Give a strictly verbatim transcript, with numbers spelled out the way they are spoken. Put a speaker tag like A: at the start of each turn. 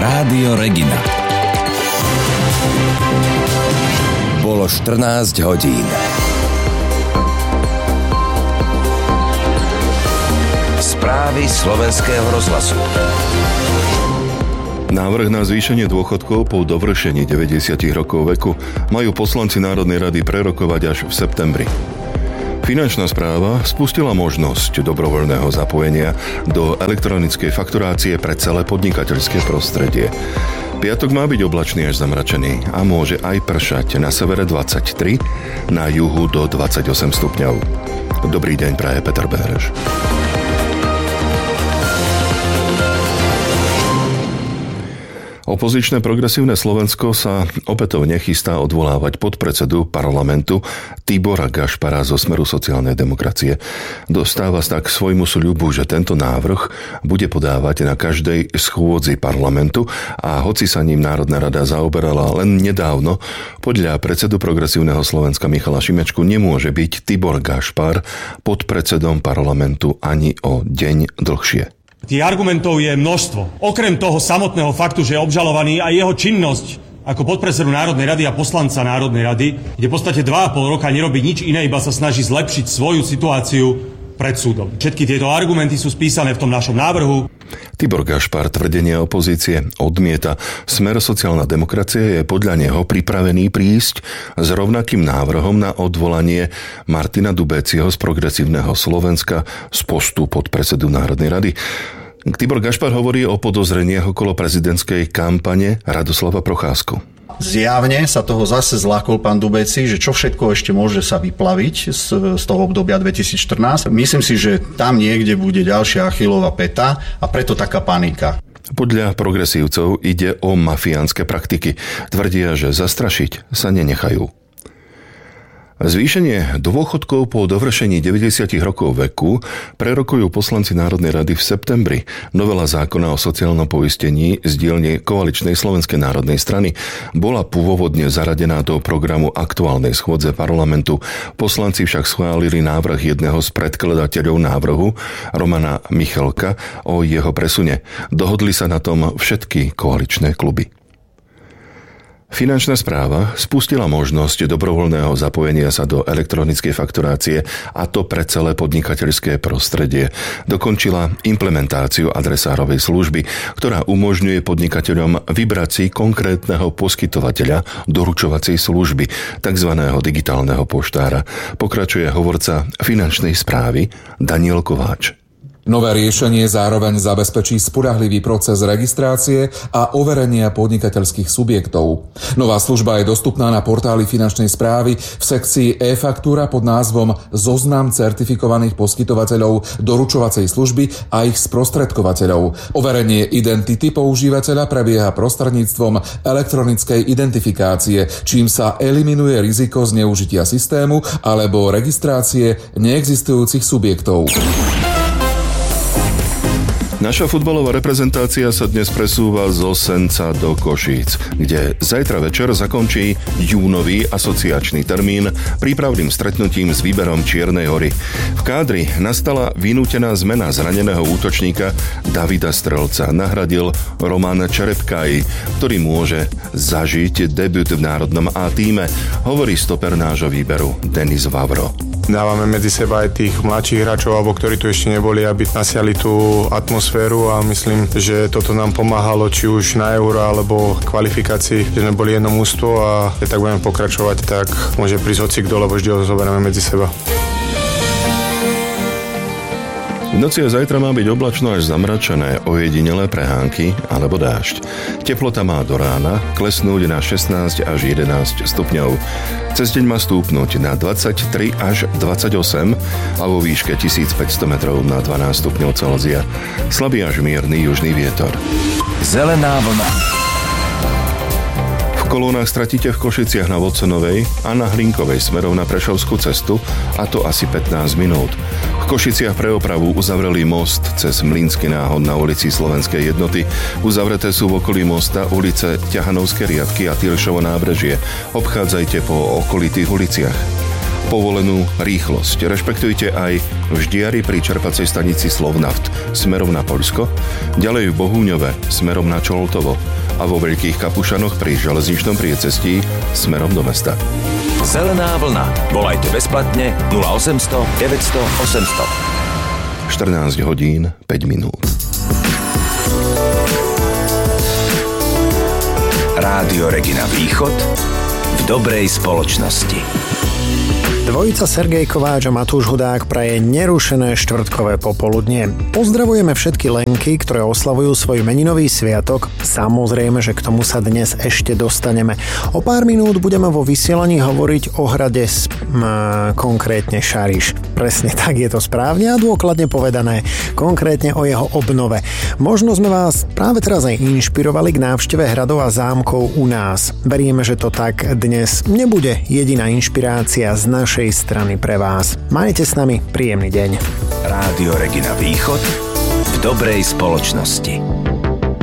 A: Rádio Regina. Bolo štrnásť hodín. Správy slovenského rozhlasu.
B: Návrh na zvýšenie dôchodkov po dovršení deväťdesiat rokov veku majú poslanci Národnej rady prerokovať až v septembri. Finančná správa spustila možnosť dobrovoľného zapojenia do elektronickej fakturácie pre celé podnikateľské prostredie. Piatok má byť oblačný až zamračený a môže aj pršať, na severe dvadsaťtri, na juhu do dvadsaťosem stupňov. Dobrý deň, praje Peter Bereš. Opozičné progresívne Slovensko sa opätovne chystá odvolávať podpredsedu parlamentu Tibora Gašpara zo Smeru sociálnej demokracie. Dostáva sa tak svojmu sľubu, že tento návrh bude podávať na každej schôdzi parlamentu a hoci sa ním Národná rada zaoberala len nedávno, podľa predsedu progresívneho Slovenska Michala Šimečku nemôže byť Tibor Gašpar podpredsedom parlamentu ani o deň dlhšie.
C: Tých argumentov je množstvo. Okrem toho samotného faktu, že je obžalovaný a jeho činnosť ako podpredsedu Národnej rady a poslanca Národnej rady, kde v podstate dva a pol roka nerobí nič iné, iba sa snaží zlepšiť svoju situáciu pred súdom. Všetky tieto argumenty sú spísané v tom našom návrhu.
B: Tibor Gašpar tvrdenie opozície odmieta. Smer sociálna demokracia je podľa neho pripravený prísť s rovnakým návrhom na odvolanie Martina Dubécieho z Progresívneho Slovenska z postu podpredsedu Národnej rady. Tibor Gašpar hovorí o podozreniach okolo prezidentskej kampane Radoslava Procházku.
D: Zjavne sa toho zase zlákol pán Dubéci, že čo všetko ešte môže sa vyplaviť z, z toho obdobia dvetisícštrnásť. Myslím si, že tam niekde bude ďalšia Achillova päta a preto taká panika.
B: Podľa progresívcov ide o mafiánske praktiky. Tvrdia, že zastrašiť sa nenechajú. Zvýšenie dôchodkov po dovršení deväťdesiat rokov veku prerokujú poslanci Národnej rady v septembri. Novela zákona o sociálnom poistení z dielne koaličnej Slovenskej národnej strany bola pôvodne zaradená do programu aktuálnej schôdze parlamentu. Poslanci však schválili návrh jedného z predkladateľov návrhu, Romana Michalka, o jeho presune. Dohodli sa na tom všetky koaličné kluby. Finančná správa spustila možnosť dobrovoľného zapojenia sa do elektronickej fakturácie, a to pre celé podnikateľské prostredie. Dokončila implementáciu adresárovej služby, ktorá umožňuje podnikateľom vybrať si konkrétneho poskytovateľa doručovacej služby, takzvaného digitálneho poštára. Pokračuje hovorca finančnej správy Daniel Kováč.
E: Nové riešenie zároveň zabezpečí spoľahlivý proces registrácie a overenia podnikateľských subjektov. Nová služba je dostupná na portáli finančnej správy v sekcii e-faktúra pod názvom Zoznam certifikovaných poskytovateľov doručovacej služby a ich sprostredkovateľov. Overenie identity používateľa prebieha prostredníctvom elektronickej identifikácie, čím sa eliminuje riziko zneužitia systému alebo registrácie neexistujúcich subjektov.
B: Naša futbalová reprezentácia sa dnes presúva zo Senca do Košíc, kde zajtra večer zakončí júnový asociačný termín prípravným stretnutím s výberom Čiernej Hory. V kádri nastala vynútená zmena zraneného útočníka Davida Strelca. Nahradil Roman Čerepkaj, ktorý môže zažiť debut v národnom A tíme, hovorí stoper nášho výberu Denis Vavro.
F: Dávame medzi seba aj tých mladších hráčov, alebo ktorí tu ešte neboli, aby nasiali tú atmosféru, a myslím, že toto nám pomáhalo či už na Euro alebo kvalifikácii, že sme boli jedno mužstvo, a keď tak budeme pokračovať, tak môže prísť hocikto, lebo vždy ho zoberieme medzi seba.
B: V noci a zajtra má byť oblačno až zamračené, ojedinelé prehánky alebo dážď. Teplota má do rána klesnúť na šestnásť až jedenásť stupňov. Cez deň má stúpnuť na dvadsaťtri až dvadsaťosem a vo výške tisícpäťsto metrov na dvanásť stupňov Celzia. Slabý až mierny južný vietor.
A: Zelená vlna.
B: V kolónach stratíte v Košiciach na Vodsonovej a na Hlinkovej smerom na Prešovskú cestu, a to asi pätnásť minút. V Košiciach pre opravu uzavreli most cez Mlínsky náhod na ulici Slovenskej jednoty. Uzavreté sú v okolí mosta ulice Ťahanovské riadky a Tyršovo nábrežie. Obchádzajte po okolitých uliciach. povolenú rýchlosť. Rešpektujte aj v Ždiari pri čerpacej stanici Slovnaft smerom na Poľsko, ďalej v Bohúňove smerom na Čoltovo a vo Veľkých Kapušanoch pri železničnom priecestí smerom do mesta.
A: Zelená vlna. Volajte bezplatne nula osemsto deväťsto osemsto.
B: štrnásť hodín päť minút.
A: Rádio Regina Východ v dobrej spoločnosti.
G: Dvojica Sergej Kováč a Matúš Hudák praje nerušené štvrtkové popoludnie. Pozdravujeme všetky Lenky, ktoré oslavujú svoj meninový sviatok. Samozrejme, že k tomu sa dnes ešte dostaneme. O pár minút budeme vo vysielaní hovoriť o hrade s... M, konkrétne Šariš. Presne tak je to správne a dôkladne povedané. Konkrétne o jeho obnove. Možno sme vás práve teraz aj inšpirovali k návšteve hradov a zámkov u nás. Veríme, že to tak dnes nebude jediná inšpirácia z našej strany pre vás. Majte s nami príjemný deň.
A: Rádio Regina Východ v dobrej spoločnosti.